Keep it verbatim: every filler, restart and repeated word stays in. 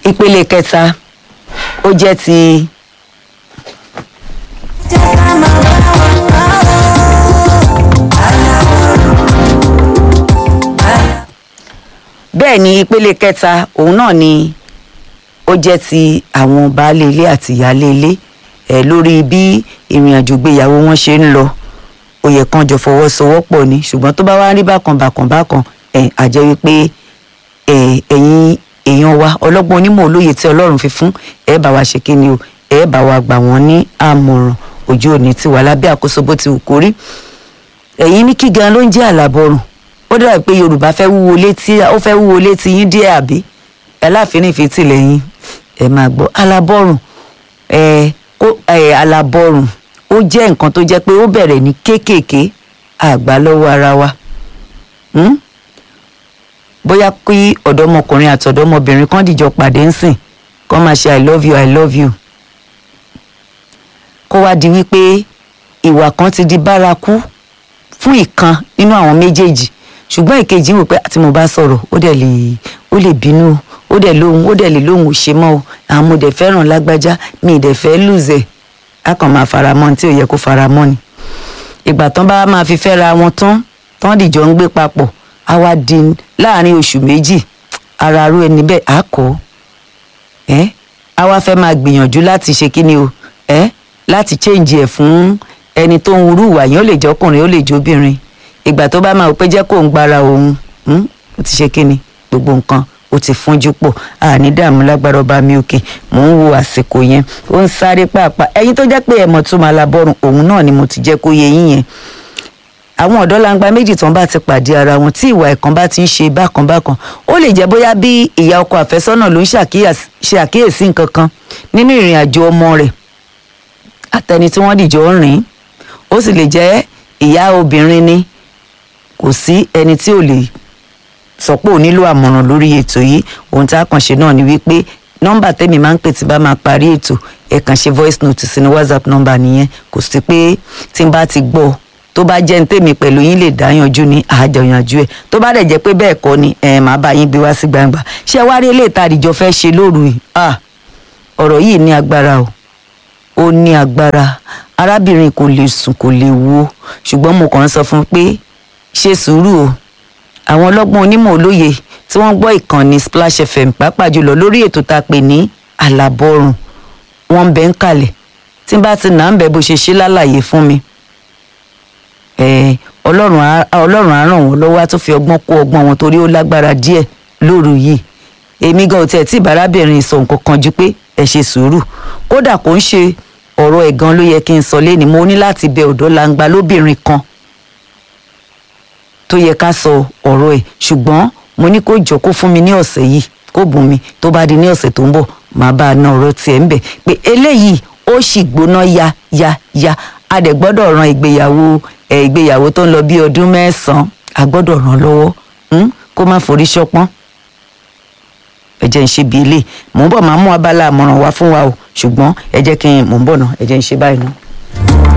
ìpele kẹta ó jẹ́ ti bẹ́ẹ̀ ni ìpele kẹta òun náà ni ó jẹ́ ti àwọn baálé ilé àti ìyálé ilé ẹ̀ lórí bí ìrìn àjò ìgbéyàwó wọn ṣe ń lọ ó yẹ kán jọ fọwọ́sowọ́pọ̀ ni ṣùgbọ́n tó bá wá rí bákan bákan bákan ẹ̀ àjẹ́ wípé ẹ̀ ẹ̀yin èèyàn wa ọlọ́gbọ́n onímọ̀ olóye tí Ọlọ́run fi fún ẹ̀ bá wa ṣe kí ni o ẹ̀ bá wa gbà wọ́n ní àmọ̀ràn ojú òní tiwa lábẹ́ àkóso bó ti wù kó rí ẹ̀yin ní kí gan ló ń jẹ́ àlàbọ̀rùn ó dàbí pé Yorùbá fẹ́ wúwo létí ó fẹ́ wúwo létí yín díẹ̀ àbí ẹ láàfin ìfitì lẹ́yìn ẹ máa gbọ́ àlàbọ̀rùn ẹ kó ẹ àlàbọ̀rùn ó jẹ́ nǹkan tó jẹ́ pé ó bẹ̀rẹ̀ ní kéékèèké àgbà lọ́wọ́ ara wa hmm? bóyá kí ọ̀dọ́mọkùnrin àti ọ̀dọ́mọbìnrin kan dìjọ pàdé ń sìn kó máa ṣe I love you I love you kó wá di wípé ìwà kan ti di bárakú fún ìkan nínú àwọn méjèèjì ṣùgbọ́n ìkejì wò pé àti mo bá sọ̀rọ̀ ó dẹ̀ lè ó lè bínú ó dẹ̀ lóhun ó dẹ̀ lè lóhun ò ṣe mọ́ o àwọn mo dẹ̀ fẹ́ràn lágbájá mi ì dẹ̀ fẹ́ lùzẹ̀ á kàn máa faramọ́ ní tí ò yẹ kó faramọ́ ni ìgbà tán bá máa fi fẹ́ra wọn tán tán dìjọ ń gbé papọ̀ á wá di láàrin oṣù méjì ara arú ẹni bẹ́ẹ̀ á kọ́ ẹ́ á wá fẹ́ máa gbìyànjú láti ṣe kí ni o ẹ́ láti change ẹ̀ fún ẹni tó ń wúrú ìwà yẹn ó lè jọkùnrin ó lè jóbìnrin ìgbà tó bá máa wò pé jẹ́ kó ń gbára òun ó ti ṣe kíni gbogbo nǹkan ó ti fúnjú pọ̀ àní dààmú lágbára ọba mi òkè mò ń wo àsìkò yẹn ó ń sáré pàápàá ẹ̀yin tó jẹ́ pé ẹ̀mọ̀ tó máa labọ́rùn òun náà ni mo ti jẹ́ kó yé yín yẹn àwọn ọ̀dọ́langba méjì tán bá ti pàdé ara wọn tí ìwà ẹ̀kan bá ti ń ṣe bákan bákan ó lè jẹ́ bóyá bí ìyá ọkọ àfẹ́sọ́nà ló ń ṣe àkíyèsí nǹkan kan nínú ìrìn àjò ọmọ rẹ̀ àtẹni tí wọ́n dìjọ ń rìn ó sì lè jẹ́ ìyá obìnrin ni kò sí ẹni tí ò lè sọ pé ò nílò àmọ̀ràn lórí ètò yìí ohun tá a kàn ṣe náà ni wípé nọ́mbà tẹ́mi máa ń pè tí bá máa parí ètò ẹ kàn ṣe voice note sí ní WhatsApp nọ́mbà nìyẹn kò sí pé tí n bá ti gbọ́ tó bá jẹ́ ní tèmi pẹ̀lú yín lè dá yanjú ní àjọyànjú ẹ̀ tó bá dẹ̀ jẹ́ pé bẹ́ẹ̀ kọ́ ni ẹ̀ máa bá yín gbé wá sí gbangba ṣé wá rí eléyìí tá a dìjọ fẹ́ ṣe lóru yìí ọ̀rọ̀ yìí ní agbára o ó ní agbára arábìnrin kò lè sùn kò lè wo ṣùgbọ́n mo kàn ń sọ fún un pé ṣe sùúrù o àwọn ọlọ́gbọ́n onímọ̀ olóye tí wọ́n gbọ́ ìkànnì Splash F M pàápàá jùlọ lórí ètò tá a pè ní àlàbọ̀rùn wọ́n ń bẹ ń kalẹ̀ tí n bá ti nà ń bẹ bó ṣe ṣe lálàyé fún mi ọlọ́run á ràn wọ́n lọ́wọ́ á tún fi ọgbọ́n kó ọgbọ́n wọn torí ó lágbára díẹ̀ lóru yìí èmi gan ò tiẹ̀ tí ìbárábìnrin sọ nǹkan kan ju pé ẹ ṣe sùúrù kódà kò ń ṣe ọ̀rọ̀ ẹ̀ gan ló yẹ kí n sọ léni mo ní láti bẹ ọ̀dọ́langba lóbìnrin kan tó yẹ ká sọ ọ̀rọ̀ ẹ̀ ṣùgbọ́n mo ní kó jọ kó fún mi ní ọ̀sẹ̀ yìí kó bùn mi tó bá di ní ọ̀sẹ̀ tó ń bọ̀ màá bá a ná ọ̀rọ̀ tiẹ̀ ń bẹ̀ pé eléyìí ó sì gbóná ya ya ya a dẹ̀ gbọ́dọ̀ ran ìgbéyàwó ẹ̀ ìgbéyàwó tó ń lọ bí ọdún mẹ́sàn-án a gbọ́dọ̀ ràn lọ́wọ́ kó má forí ṣọpọ́n ẹ jẹ́ ń ṣe bí ilé mò ń bọ̀ máa mú abala àmọ̀ràn wá fún wa o ṣùgbọ́n ẹ jẹ́ kí n mò ń bọ̀ náà ẹ jẹ́ ń ṣe báyìí náà.